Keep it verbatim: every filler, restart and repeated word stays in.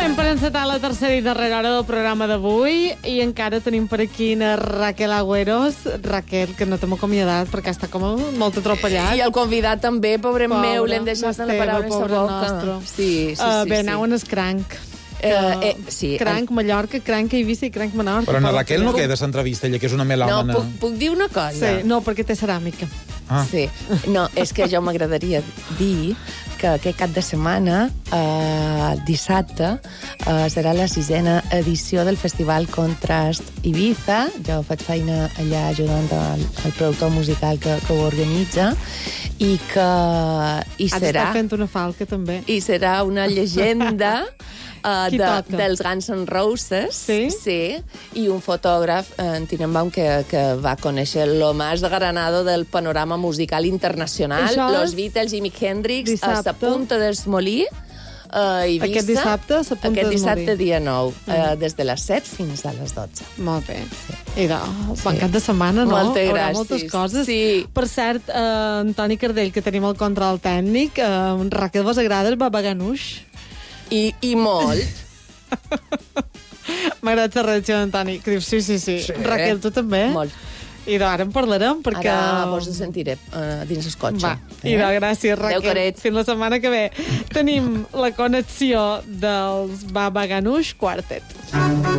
Moment per encetar la tercera i darrera hora del programa d'avui i encara tenim per aquí na Raquel Agüeros. Raquel, que no t'hem acomiadat perquè està com molt atropellat. I el convidat també, pobre, pobre meu, l'hem deixat en la paraula pobre a boca. nostre. Sí, sí, sí. Uh, bé, sí. anaven el cranc. Uh, eh, sí. Cranc Mallorca, cranc Eivissa i cranc Menorca. Però na Raquel no queda s'entrevista, ella que és una melòmana. No, puc, puc dir una cosa? Sí, no, perquè té ceràmica. Ah. Sí. No, és que jo m'agradaria dir que aquest cap de setmana, eh, dissabte, eh, serà la sisena edició del Festival Contrast Ibiza. Jo faig feina allà ajudant el, el productor musical que, que ho organitza i que hi Has serà... d'estar fent una falca, també. I serà una llegenda uh, Qui de, toca? dels Guns N' Roses. Sí? Sí, i un fotògraf, eh, en Tinenbaum, que, que va conèixer lo más granado del panorama musical internacional. Això és Los Beatles, Jimi Hendrix, a dissabte. sa punta d'esmolir. Uh, Eivissa, Aquest dissabte, a sa punta Aquest d'esmolir. dissabte, dia nou, mm. uh, des de les set fins a les dotze. Molt bé. I de, oh, bon cap de setmana, no? Moltes Haurà gràcies. moltes coses. Sí. Per cert, eh, Antoni Cardell, que tenim el control tècnic, eh, Raquel, vos agrada el babaganús? I, i molt. M'ha agradat la reacció d'Antoni, que diu sí, sí, sí. Sí. Raquel, tu també? Molt. I d'ara en parlarem, perquè... Ara vos ho sentiré uh, dins el cotxe. Va, i de gràcies, Raquel. Adéu, caret. Fins la setmana que ve. Tenim la connexió dels Babaganoush Quartet.